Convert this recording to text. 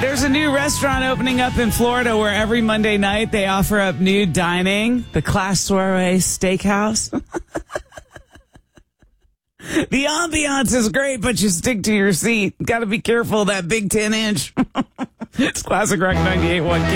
There's a new restaurant opening up in Florida where every Monday night they offer up nude dining, the Class Soiree Steakhouse. The ambiance is great, but you stick to your seat. Got to be careful of that big 10-inch. It's Classic Rock 98.1.